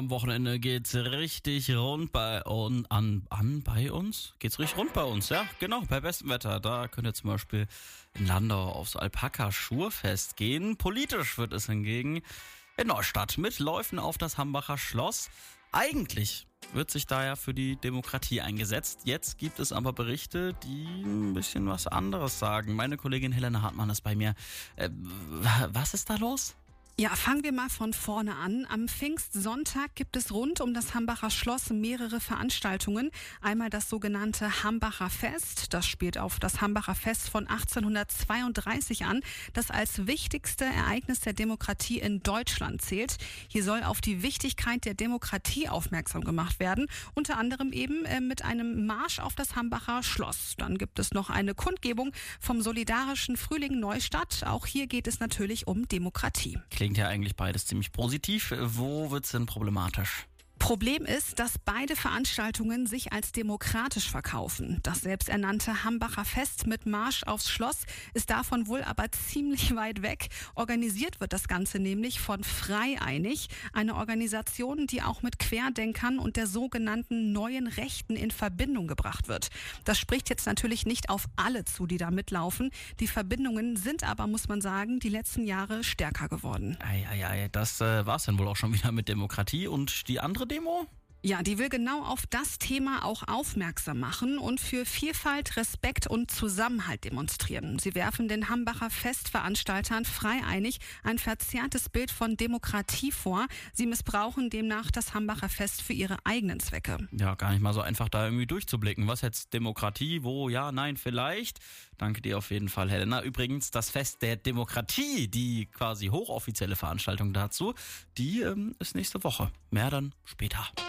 am Wochenende geht's richtig rund bei uns. Geht's richtig rund bei uns, ja? Genau, bei bestem Wetter. Da könnt ihr zum Beispiel in Landau aufs Alpaka-Schurfest gehen. Politisch wird es hingegen in Neustadt mit Läufen auf das Hambacher Schloss. Eigentlich wird sich da ja für die Demokratie eingesetzt. Jetzt gibt es aber Berichte, die ein bisschen was anderes sagen. Meine Kollegin Helena Hartmann ist bei mir. Was ist da los? Ja, fangen wir mal von vorne an. Am Pfingstsonntag gibt es rund um das Hambacher Schloss mehrere Veranstaltungen. Einmal das sogenannte Hambacher Fest. Das spielt auf das Hambacher Fest von 1832 an, das als wichtigste Ereignis der Demokratie in Deutschland zählt. Hier soll auf die Wichtigkeit der Demokratie aufmerksam gemacht werden. Unter anderem eben mit einem Marsch auf das Hambacher Schloss. Dann gibt es noch eine Kundgebung vom Solidarischen Frühling Neustadt. Auch hier geht es natürlich um Demokratie. Klingt ja eigentlich beides ziemlich positiv. Wo wird's denn problematisch? Problem ist, dass beide Veranstaltungen sich als demokratisch verkaufen. Das selbsternannte Hambacher Fest mit Marsch aufs Schloss ist davon wohl aber ziemlich weit weg. Organisiert wird das Ganze nämlich von Freieinig, eine Organisation, die auch mit Querdenkern und der sogenannten neuen Rechten in Verbindung gebracht wird. Das spricht jetzt natürlich nicht auf alle zu, die da mitlaufen. Die Verbindungen sind aber, muss man sagen, die letzten Jahre stärker geworden. Das war's dann wohl auch schon wieder mit Demokratie. Und die andere Demo? Ja, die will genau auf das Thema auch aufmerksam machen und für Vielfalt, Respekt und Zusammenhalt demonstrieren. Sie werfen den Hambacher Festveranstaltern Freieinig ein verzerrtes Bild von Demokratie vor. Sie missbrauchen demnach das Hambacher Fest für ihre eigenen Zwecke. Ja, gar nicht mal so einfach da irgendwie durchzublicken. Was jetzt Demokratie, wo, ja, nein, vielleicht. Danke dir auf jeden Fall, Helena. Übrigens, das Fest der Demokratie, die quasi hochoffizielle Veranstaltung dazu, die ist nächste Woche. Mehr dann später.